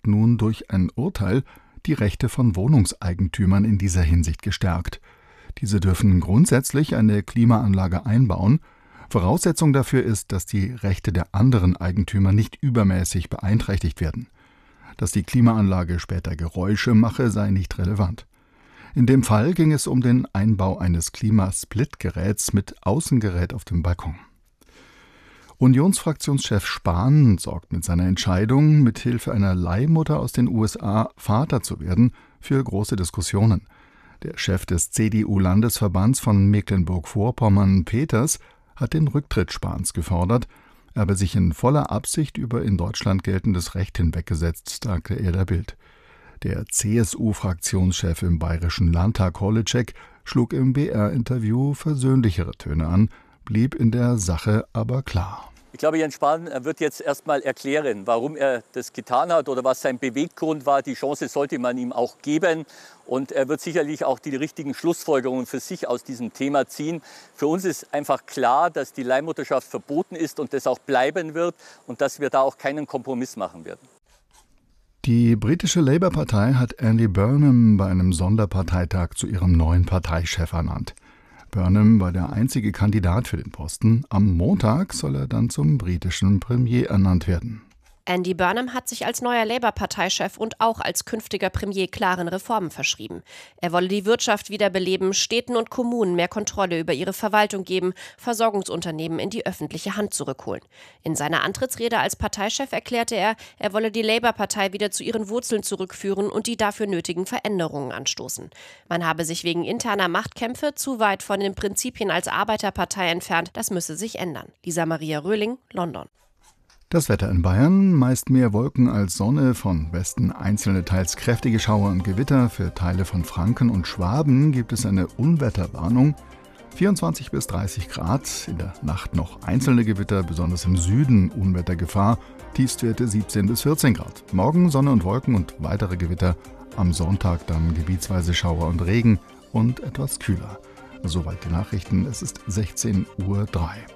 hat nun durch ein Urteil die Rechte von Wohnungseigentümern in dieser Hinsicht gestärkt. Diese dürfen grundsätzlich eine Klimaanlage einbauen. Voraussetzung dafür ist, dass die Rechte der anderen Eigentümer nicht übermäßig beeinträchtigt werden. Dass die Klimaanlage später Geräusche mache, sei nicht relevant. In dem Fall ging es um den Einbau eines Klimasplitgeräts mit Außengerät auf dem Balkon. Unionsfraktionschef Spahn sorgt mit seiner Entscheidung, mithilfe einer Leihmutter aus den USA Vater zu werden, für große Diskussionen. Der Chef des CDU-Landesverbands von Mecklenburg-Vorpommern, Peters, hat den Rücktritt Spahns gefordert. Er habe sich in voller Absicht über in Deutschland geltendes Recht hinweggesetzt, sagte er der Bild. Der CSU-Fraktionschef im Bayerischen Landtag, Holitschek, schlug im BR-Interview versöhnlichere Töne an, blieb in der Sache aber klar. Ich glaube, Jens Spahn wird jetzt erst mal erklären, warum er das getan hat oder was sein Beweggrund war. Die Chance sollte man ihm auch geben. Und er wird sicherlich auch die richtigen Schlussfolgerungen für sich aus diesem Thema ziehen. Für uns ist einfach klar, dass die Leihmutterschaft verboten ist und das auch bleiben wird und dass wir da auch keinen Kompromiss machen werden. Die britische Labour-Partei hat Andy Burnham bei einem Sonderparteitag zu ihrem neuen Parteichef ernannt. Burnham war der einzige Kandidat für den Posten. Am Montag soll er dann zum britischen Premier ernannt werden. Andy Burnham hat sich als neuer Labour-Parteichef und auch als künftiger Premier klaren Reformen verschrieben. Er wolle die Wirtschaft wiederbeleben, Städten und Kommunen mehr Kontrolle über ihre Verwaltung geben, Versorgungsunternehmen in die öffentliche Hand zurückholen. In seiner Antrittsrede als Parteichef erklärte er, er wolle die Labour-Partei wieder zu ihren Wurzeln zurückführen und die dafür nötigen Veränderungen anstoßen. Man habe sich wegen interner Machtkämpfe zu weit von den Prinzipien als Arbeiterpartei entfernt, das müsse sich ändern. Lisa Maria Röhling, London. Das Wetter in Bayern, meist mehr Wolken als Sonne, von Westen einzelne teils kräftige Schauer und Gewitter. Für Teile von Franken und Schwaben gibt es eine Unwetterwarnung. 24 bis 30 Grad, in der Nacht noch einzelne Gewitter, besonders im Süden Unwettergefahr, Tiefstwerte 17 bis 14 Grad. Morgen Sonne und Wolken und weitere Gewitter, am Sonntag dann gebietsweise Schauer und Regen und etwas kühler. Soweit die Nachrichten, es ist 16:03 Uhr.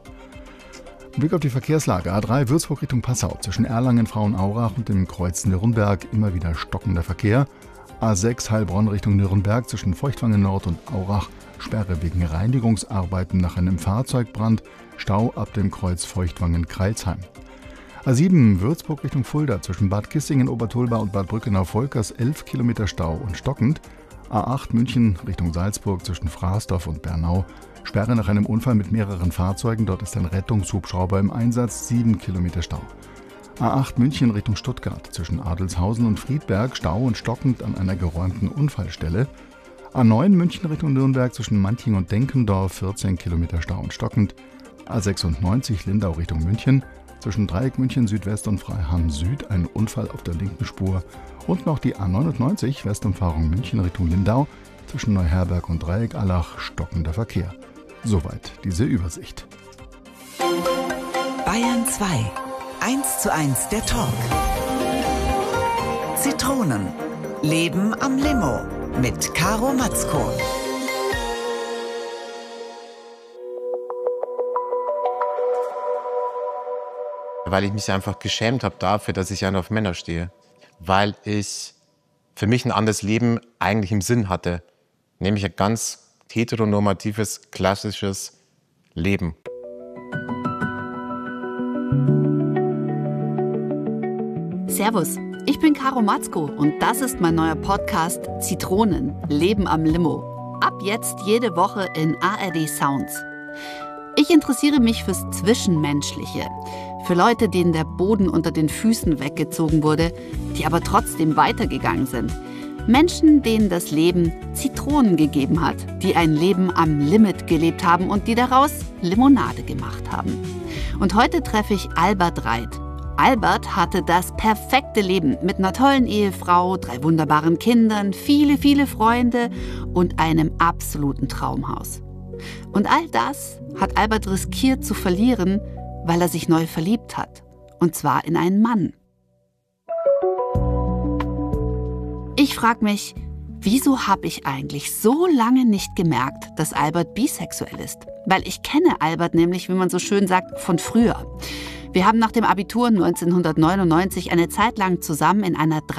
Blick auf die Verkehrslage. A3 Würzburg Richtung Passau. Zwischen Erlangen, Frauenaurach und dem Kreuz Nürnberg immer wieder stockender Verkehr. A6 Heilbronn Richtung Nürnberg zwischen Feuchtwangen Nord und Aurach. Sperre wegen Reinigungsarbeiten nach einem Fahrzeugbrand. Stau ab dem Kreuz Feuchtwangen-Kreilsheim. A7 Würzburg Richtung Fulda zwischen Bad Kissingen, Obertulba und Bad Brückenau-Volkers 11 Kilometer Stau und stockend. A8 München Richtung Salzburg zwischen Fraßdorf und Bernau. Sperre nach einem Unfall mit mehreren Fahrzeugen. Dort ist ein Rettungshubschrauber im Einsatz. 7 Kilometer Stau. A8 München Richtung Stuttgart zwischen Adelshausen und Friedberg. Stau und stockend an einer geräumten Unfallstelle. A9 München Richtung Nürnberg zwischen Manching und Denkendorf. 14 Kilometer Stau und stockend. A96 Lindau Richtung München. Zwischen Dreieck München Südwest und Freiham Süd ein Unfall auf der linken Spur. Und noch die A99 Westumfahrung München Richtung Lindau. Zwischen Neuherberg und Dreieck Allach stockender Verkehr. Soweit diese Übersicht. Bayern 2. 1:1 der Talk. Zitronen. Leben am Limo. Mit Caro Matzko. Weil ich mich einfach geschämt habe dafür, dass ich ja nur auf Männer stehe. Weil ich für mich ein anderes Leben eigentlich im Sinn hatte. Nämlich ein ganz heteronormatives, klassisches Leben. Servus, ich bin Caro Matzko und das ist mein neuer Podcast Zitronen, Leben am Limo. Ab jetzt jede Woche in ARD Sounds. Ich interessiere mich fürs Zwischenmenschliche, für Leute, denen der Boden unter den Füßen weggezogen wurde, die aber trotzdem weitergegangen sind. Menschen, denen das Leben Zitronen gegeben hat, die ein Leben am Limit gelebt haben und die daraus Limonade gemacht haben. Und heute treffe ich Albert Reit. Albert hatte das perfekte Leben mit einer tollen Ehefrau, 3 wunderbaren Kindern, viele, viele Freunde und einem absoluten Traumhaus. Und all das hat Albert riskiert zu verlieren, weil er sich neu verliebt hat. Und zwar in einen Mann. Ich frage mich, wieso habe ich eigentlich so lange nicht gemerkt, dass Albert bisexuell ist? Weil ich kenne Albert nämlich, wie man so schön sagt, von früher. Wir haben nach dem Abitur 1999 eine Zeit lang zusammen in einer